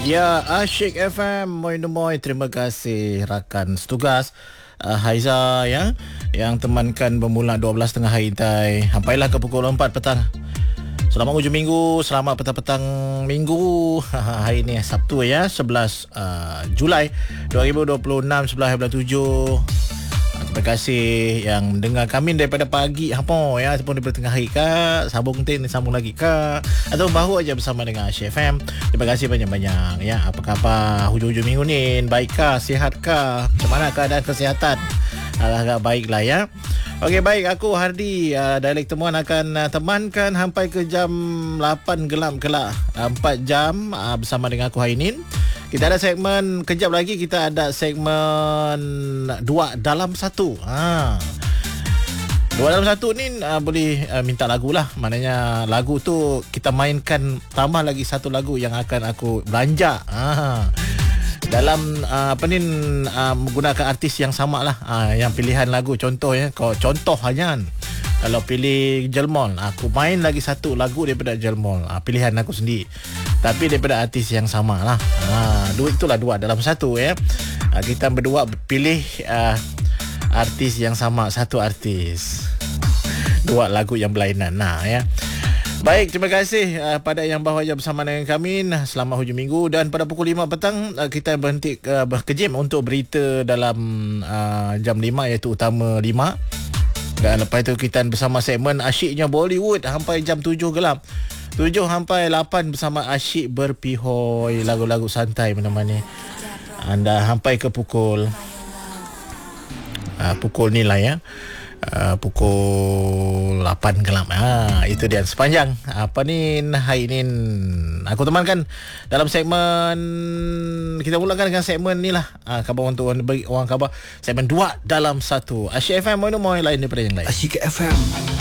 Ya, Asyik FM Moy. Terima kasih rakan setugas Haiza ya, yang temankan bermula 12.30 hari tai sampailah ke pukul 4 petang. Selamat hujung minggu, selamat petang-petang minggu. Hari ni Sabtu ya, 11 Julai 2026, 11 bulan 7. Terima kasih yang mendengar kami daripada pagi apa ya, ataupun daripada tengah hari ke, sambung lagi ke, atau baru aja bersama dengan Asyik FM. Terima kasih banyak-banyak ya. Apa khabar hujung-hujung minggu ni? Baikkah? Sihatkah? Macam mana keadaan kesihatan? Agak baiklah ya. Okey, baik, aku Hardi, Dialek Temuan akan temankan sampai ke jam 8 gelap kelak. 4 jam bersama dengan aku hari ini. Kita ada segmen, kejap lagi kita ada segmen 2 dalam 1. 2 dalam 1 ni boleh minta lagu lah. Maknanya lagu tu kita mainkan, tambah lagi satu lagu yang akan aku belanja. Dalam menggunakan artis yang sama lah. Yang pilihan lagu contoh ya. Contoh hanya kalau pilih Jelmol, aku main lagi satu lagu daripada Jelmol. Pilihan aku sendiri, tapi daripada artis yang sama lah. Itulah 2 dalam 1 ya. Kita berdua pilih artis yang sama, satu artis, 2 lagu yang berlainan. Ya. Baik, terima kasih pada yang baru saja bersama dengan kami. Selamat hujung minggu. Dan pada pukul 5 petang kita berhenti berkejim untuk berita dalam jam 5, iaitu Utama 5. Dan lepas itu kita bersama segmen Asyiknya Bollywood sampai jam 7 gelap. 7 sampai 8 bersama Asyik berpihoi, lagu-lagu santai menemani anda sampai ke pukul ni lah ya. Pukul 8 gelap. Itu dia sepanjang hari ni aku temankan dalam segmen. Kita mulakan dengan segmen ni lah, khabar untuk bagi orang khabar, segmen 2 dalam 1. Asyik FM, mana lain daripada yang lain. Asyik FM.